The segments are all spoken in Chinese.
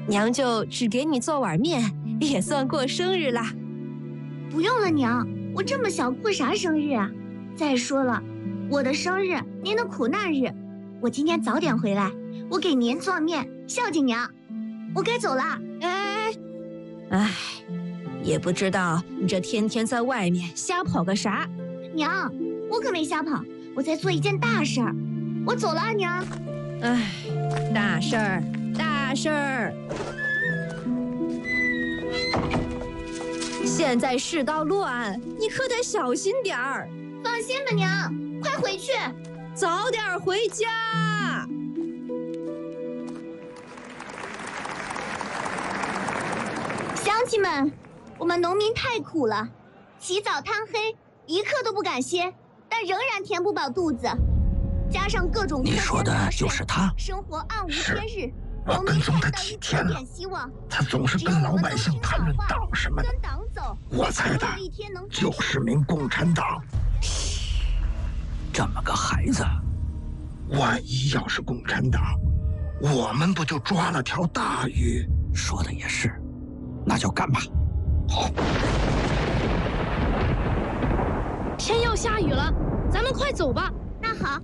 娘就只给你做碗面，也算过生日啦。 不用了，娘，我这么小过啥生日啊？再说了，我的生日您的苦难日，我今天早点回来，我给您做面孝敬娘。我该走了。 哎，也不知道你这天天在外面瞎跑个啥。 娘，我可没瞎跑，我在做一件大事儿。我走了啊，娘。 哎，大事儿，大事儿。现在世道乱，你可得小心点儿。 放心吧，娘，快回去， 早点回家。 乡亲们，我们农民太苦了，起早贪黑，一刻都不敢歇，但仍然填不饱肚子，加上各种你说的就是他， 生活暗无天日。 我跟踪他几天了，他总是跟老百姓谈论党什么的。我猜的就是名共产党。这么个孩子，万一要是共产党，我们不就抓了条大鱼？说的也是，那就干吧。好。 天要下雨了，咱们快走吧。 那好。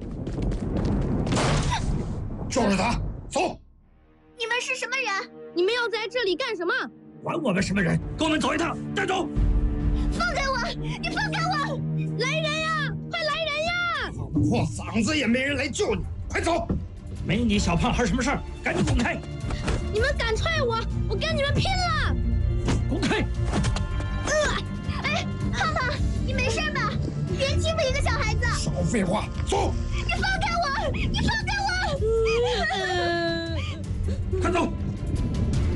就是他，走。 你们是什么人？ 你们要在这里干什么？ 管我们什么人，跟我们走一趟，带走！ 放开我！你放开我！ 来人呀！快来人呀！ 破嗓子也没人来救你，快走！没你小胖孩什么事儿？赶紧滚开！ 你们敢踹我，我跟你们拼了！ 滚开！ 哎，胖胖，你没事吧？别欺负一个小孩子！ 少废话，走！ 你放开我！你放开我！ 快走！